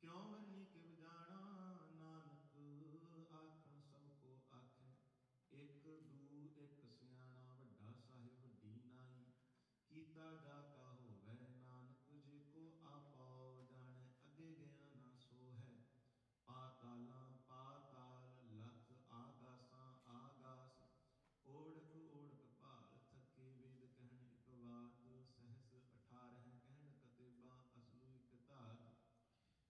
क्यों वरनी किव जाना नानक आखन सब को आखे। एक दू एक सियाणा वड्डा साहिब वड्डी नाई कीता जात